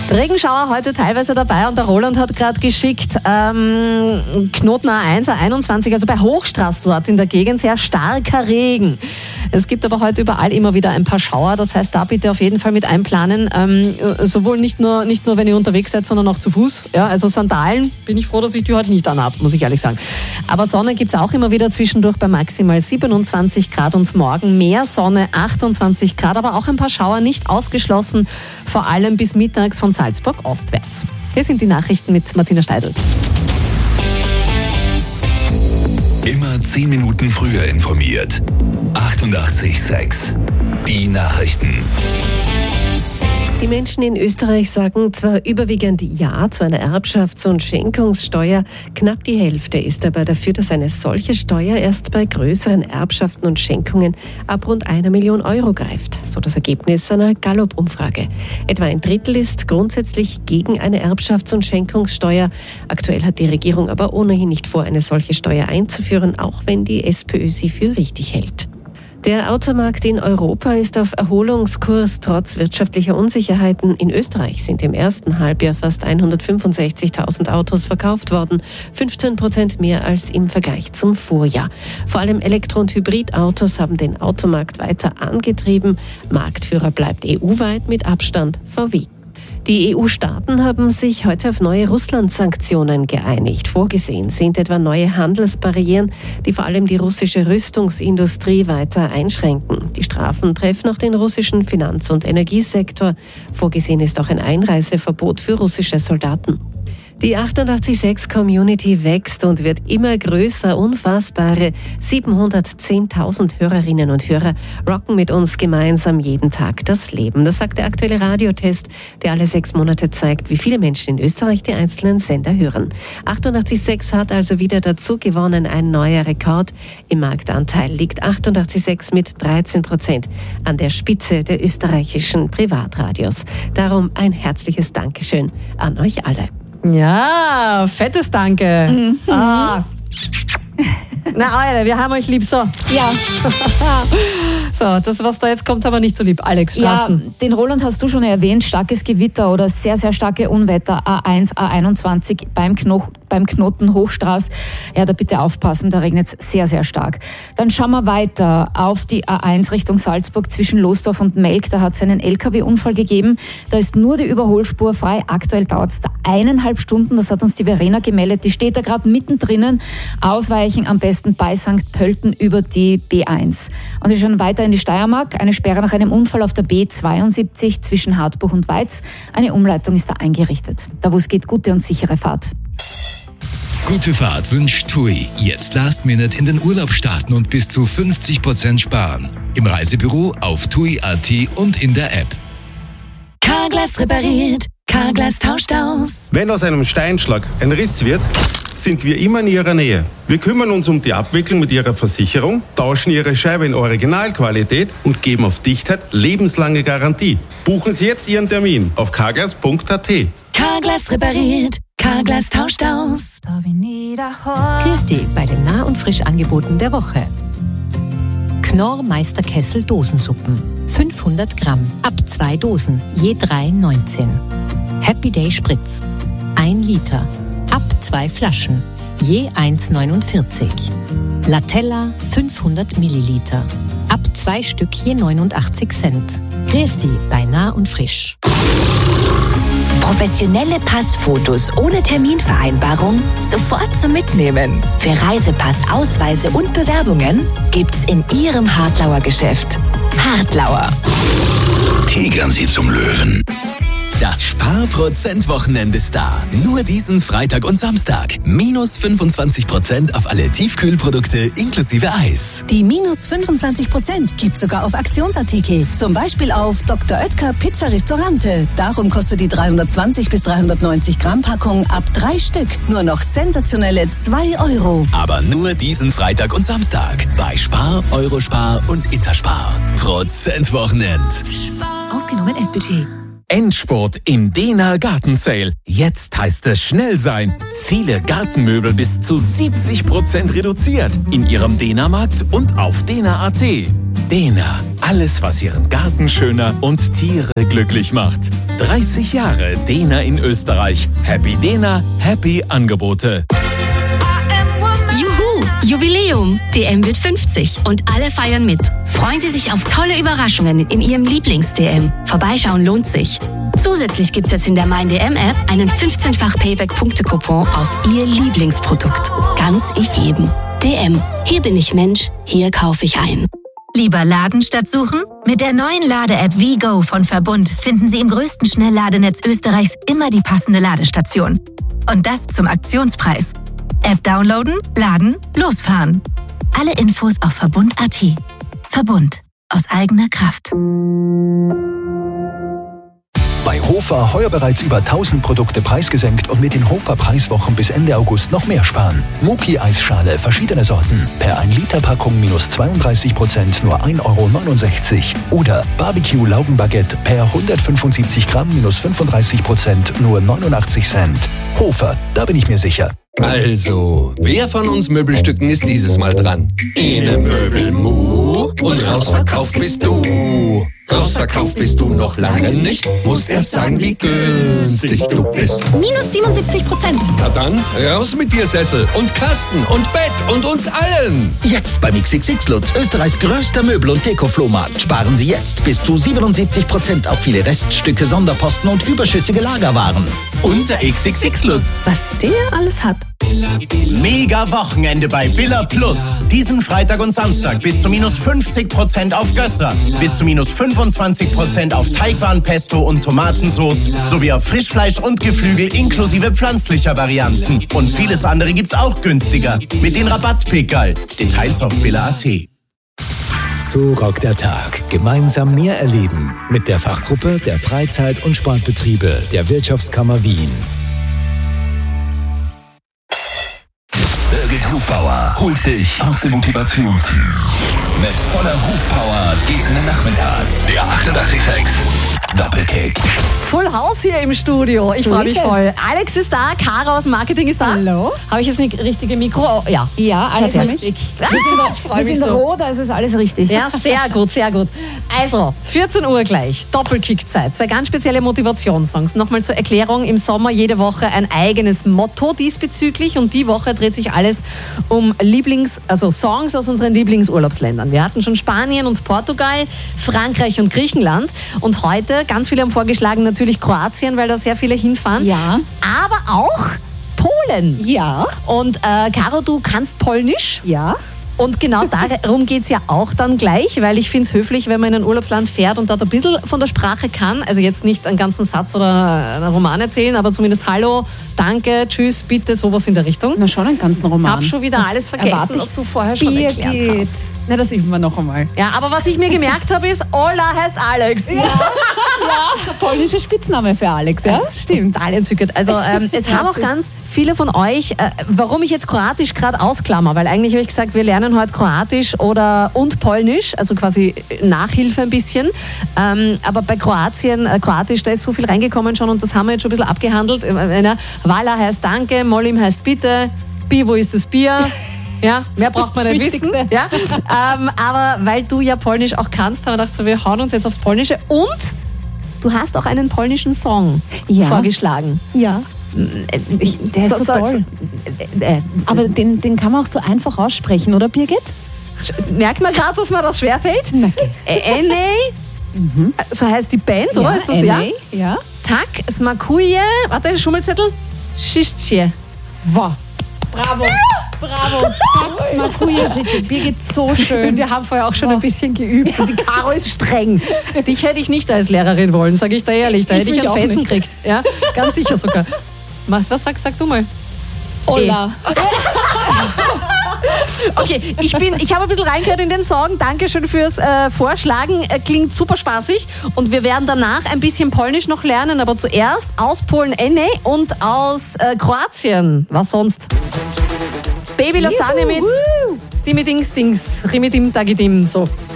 Regenschauer heute teilweise dabei und der Roland hat gerade geschickt, Knoten A1, A21, also bei Hochstraße dort in der Gegend, sehr starker Regen. Es gibt aber heute überall immer wieder ein paar Schauer, das heißt, da bitte auf jeden Fall mit einplanen, sowohl nicht nur wenn ihr unterwegs seid, sondern auch zu Fuß. Ja, also Sandalen, bin ich froh, dass ich die heute nicht anhabe, muss ich ehrlich sagen. Aber Sonne gibt's auch immer wieder zwischendurch bei maximal 27 Grad und morgen mehr Sonne, 28 Grad, aber auch ein paar Schauer nicht ausgeschlossen, vor allem bis mittags von Salzburg ostwärts. Hier sind die Nachrichten mit Martina Steidl. Immer 10 Minuten früher informiert. 88,6. Die Nachrichten. Die Menschen in Österreich sagen zwar überwiegend Ja zu einer Erbschafts- und Schenkungssteuer, knapp die Hälfte ist aber dafür, dass eine solche Steuer erst bei größeren Erbschaften und Schenkungen ab rund 1 Million Euro greift, so das Ergebnis einer Gallup-Umfrage. Etwa ein Drittel ist grundsätzlich gegen eine Erbschafts- und Schenkungssteuer. Aktuell hat die Regierung aber ohnehin nicht vor, eine solche Steuer einzuführen, auch wenn die SPÖ sie für richtig hält. Der Automarkt in Europa ist auf Erholungskurs trotz wirtschaftlicher Unsicherheiten. In Österreich sind im ersten Halbjahr fast 165.000 Autos verkauft worden, 15% mehr als im Vergleich zum Vorjahr. Vor allem Elektro- und Hybridautos haben den Automarkt weiter angetrieben. Marktführer bleibt EU-weit mit Abstand VW. Die EU-Staaten haben sich heute auf neue Russland-Sanktionen geeinigt. Vorgesehen sind etwa neue Handelsbarrieren, die vor allem die russische Rüstungsindustrie weiter einschränken. Die Strafen treffen auch den russischen Finanz- und Energiesektor. Vorgesehen ist auch ein Einreiseverbot für russische Soldaten. Die 88.6-Community wächst und wird immer größer. Unfassbare 710.000 Hörerinnen und Hörer rocken mit uns gemeinsam jeden Tag das Leben. Das sagt der aktuelle Radiotest, der alle 6 Monate zeigt, wie viele Menschen in Österreich die einzelnen Sender hören. 88.6 hat also wieder dazu gewonnen, ein neuer Rekord. Im Marktanteil liegt 88.6 mit 13% an der Spitze der österreichischen Privatradios. Darum ein herzliches Dankeschön an euch alle. Ja, fettes Danke. Mhm. Na, Alter, wir haben euch lieb, so. Ja. So, das, was da jetzt kommt, haben wir nicht so lieb. Alex, Straßen. Ja, den Roland hast du schon erwähnt. Starkes Gewitter oder sehr, sehr starke Unwetter. A1, A21 beim Knoten Hochstraße. Ja, da bitte aufpassen, da regnet es sehr, sehr stark. Dann schauen wir weiter auf die A1 Richtung Salzburg zwischen Losdorf und Melk. Da hat es einen LKW-Unfall gegeben. Da ist nur die Überholspur frei. Aktuell dauert es da 1,5 Stunden. Das hat uns die Verena gemeldet. Die steht da gerade mittendrin. Ausweichen am besten bei St. Pölten über die B1. Und wir schauen weiter in die Steiermark. Eine Sperre nach einem Unfall auf der B72 zwischen Hartburg und Weiz. Eine Umleitung ist da eingerichtet. Da wo es geht, gute und sichere Fahrt. Gute Fahrt wünscht TUI. Jetzt Last Minute in den Urlaub starten und bis zu 50% sparen. Im Reisebüro, auf TUI.at und in der App. Carglass repariert, Carglass tauscht aus. Wenn aus einem Steinschlag ein Riss wird, sind wir immer in Ihrer Nähe. Wir kümmern uns um die Abwicklung mit Ihrer Versicherung, tauschen Ihre Scheibe in Originalqualität und geben auf Dichtheit lebenslange Garantie. Buchen Sie jetzt Ihren Termin auf carglass.at. Carglass repariert, Carglass tauscht aus. Christi bei den Nah- und Frischangeboten der Woche. Knorr Meisterkessel Dosensuppen. 500 Gramm, ab 2 Dosen, je 3,19. Happy Day Spritz. 1 Liter, ab 2 Flaschen, je 1,49. Latella 500 Milliliter, ab 2 Stück je 89 Cent. Christi bei Nah und Frisch. Professionelle Passfotos ohne Terminvereinbarung sofort zum Mitnehmen. Für Reisepass, Ausweise und Bewerbungen gibt's in Ihrem Hartlauer Geschäft. Hartlauer. Tigern Sie zum Löwen. Das Sparprozent-Wochenende ist da. Nur diesen Freitag und Samstag. Minus 25% auf alle Tiefkühlprodukte inklusive Eis. Die minus 25% gibt sogar auf Aktionsartikel. Zum Beispiel auf Dr. Oetker Pizza Ristorante. Darum kostet die 320 bis 390 Gramm Packung ab 3 Stück nur noch sensationelle 2 Euro. Aber nur diesen Freitag und Samstag. Bei Spar, Eurospar und Interspar. Prozentwochenend. Ausgenommen S-Budget. Endspurt im Dena Garten Sale. Jetzt heißt es schnell sein. Viele Gartenmöbel bis zu 70% reduziert. In Ihrem Dena-Markt und auf dena.at. Dena, alles was Ihren Garten schöner und Tiere glücklich macht. 30 Jahre Dena in Österreich. Happy Dena, happy Angebote. Juhu, Jubiläum. DM wird 50 und alle feiern mit. Freuen Sie sich auf tolle Überraschungen in Ihrem Lieblings-DM. Vorbeischauen lohnt sich. Zusätzlich gibt's jetzt in der Mein-DM-App einen 15-fach Payback-Punkte-Coupon auf Ihr Lieblingsprodukt. Ganz ich jedem. DM. Hier bin ich Mensch, hier kaufe ich ein. Lieber laden statt suchen? Mit der neuen Lade-App WeGo von Verbund finden Sie im größten Schnellladenetz Österreichs immer die passende Ladestation. Und das zum Aktionspreis. App downloaden, laden, losfahren. Alle Infos auf Verbund.at. Verbund. Aus eigener Kraft. Bei Hofer heuer bereits über 1000 Produkte preisgesenkt und mit den Hofer Preiswochen bis Ende August noch mehr sparen. Muki-Eisschale, verschiedene Sorten. Per 1 Liter Packung minus 32%, nur 1,69 €. Oder Barbecue-Laugenbaguette per 175 Gramm minus 35%, nur 89 Cent. Hofer, da bin ich mir sicher. Also, wer von uns Möbelstücken ist dieses Mal dran? Ene Möbelmu und rausverkauft bist du. Rausverkauft bist du noch lange nicht. Musst erst sagen, wie günstig du bist. Minus 77%. Na dann, raus mit dir Sessel und Kasten und Bett und uns allen. Jetzt beim XXX Lutz, Österreichs größter Möbel- und Deko-Flohmarkt. Sparen Sie jetzt bis zu 77% auf viele Reststücke, Sonderposten und überschüssige Lagerwaren. Unser XXX Lutz. Was der alles hat. Mega Wochenende bei Billa Plus. Diesen Freitag und Samstag bis zu minus 50% auf Gösser, bis zu minus 25% auf Teigwaren, und Tomatensauce sowie auf Frischfleisch und Geflügel inklusive pflanzlicher Varianten. Und vieles andere gibt's auch günstiger mit den Rabattpickerl. Details auf billa.at. So rockt der Tag. Gemeinsam mehr erleben mit der Fachgruppe der Freizeit- und Sportbetriebe der Wirtschaftskammer Wien. Birgit Hufbauer holt dich aus dem Motivationstief. Mit voller Hufpower geht's in den Nachmittag. Der 88.6 Doppelkick. Full House hier im Studio. Ich freue mich voll. Alex ist da, Caro aus Marketing ist da. Hallo. Habe ich das richtige Mikro? Oh, ja. Ja, alles richtig. Wir sind rot, also ist alles richtig. Ja, sehr gut, sehr gut. Also, 14 Uhr gleich, Doppelkick-Zeit. 2 ganz spezielle Motivationssongs. Nochmal zur Erklärung, im Sommer jede Woche ein eigenes Motto diesbezüglich und die Woche dreht sich alles um Songs aus unseren Lieblingsurlaubsländern. Wir hatten schon Spanien und Portugal, Frankreich und Griechenland und heute, ganz viele haben vorgeschlagen, natürlich Kroatien, weil da sehr viele hinfahren. Ja. Aber auch Polen. Ja. Und Caro, du kannst Polnisch? Ja. Und genau darum geht es ja auch dann gleich, weil ich finde es höflich, wenn man in ein Urlaubsland fährt und dort ein bisschen von der Sprache kann. Also jetzt nicht einen ganzen Satz oder einen Roman erzählen, aber zumindest Hallo, danke, tschüss, bitte, sowas in der Richtung. Na, schon einen ganzen Roman. Ich habe schon wieder alles vergessen, was du vorher schon erklärt hast. Na, das üben wir noch einmal. Ja, aber was ich mir gemerkt habe, ist, Ola heißt Alex. Ja, polnischer Spitzname für Alex, ja? Das stimmt. Total entzückend. Also es haben auch ganz viele von euch, warum ich jetzt Kroatisch gerade ausklammer, weil eigentlich habe ich gesagt, wir lernen heute Kroatisch und Polnisch, also quasi Nachhilfe ein bisschen. Aber bei Kroatisch, da ist so viel reingekommen schon und das haben wir jetzt schon ein bisschen abgehandelt. Vala heißt Danke, Molim heißt Bitte, Pivo ist das Bier. Ja, mehr braucht man nicht wissen. Ja? Aber weil du ja Polnisch auch kannst, haben wir gedacht, so, wir hauen uns jetzt aufs Polnische. Und du hast auch einen polnischen Song vorgeschlagen. Ja. Der ist so toll. Aber den kann man auch so einfach aussprechen, oder Birgit? Merkt man gerade, dass mir das schwerfällt? NA, so heißt die Band, oder? Ist das NA? Ja. Tak, Smakuje, warte, Schummelzettel. Schichtje. Wow. Bravo. Bravo. Tak, Smakuje, Schichtje. Birgit, so schön. Wir haben vorher auch schon ein bisschen geübt und die Caro ist streng. Dich hätte ich nicht als Lehrerin wollen, sage ich dir ehrlich. Da hätte ich einen Fetzen gekriegt. Ja, ganz sicher sogar. Was sag du mal? Ola. Okay, ich habe ein bisschen reingehört in den Song. Dankeschön fürs Vorschlagen. Klingt super spaßig. Und wir werden danach ein bisschen Polnisch noch lernen. Aber zuerst aus Polen Enne und aus Kroatien. Was sonst? Baby Lasagna mit Dimi Dings Dings, Rimidim Dagidim. So.